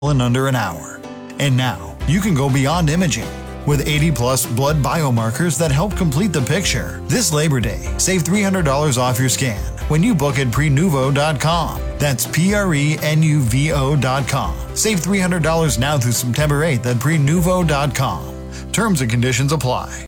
in under an hour. And now, you can go beyond imaging. With 80-plus blood biomarkers that help complete the picture. This Labor Day, save $300 off your scan when you book at Prenuvo.com. That's Prenuvo.com. Save $300 now through September 8th at Prenuvo.com. Terms and conditions apply.